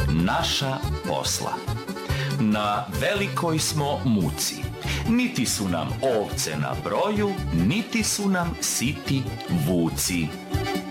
naša posla. Na velikoj smo muci. Niti su nam ovce na broju, niti su nam siti vuci.